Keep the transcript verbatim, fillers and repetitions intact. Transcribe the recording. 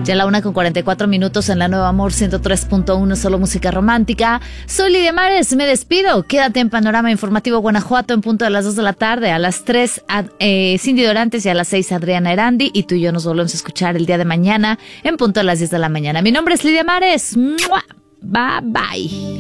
Ya la una con cuarenta y cuatro minutos en la Nueva Amor ciento tres punto uno, solo música romántica. Soy Lidia Mares, me despido. Quédate en Panorama Informativo Guanajuato en punto de las dos de la tarde. A las tres, eh, Cindy Dorantes, y a las seis, Adriana Erandi. Y tú y yo nos volvemos a escuchar el día de mañana en punto de las diez de la mañana. Mi nombre es Lidia Mares. ¡Mua! Bye bye.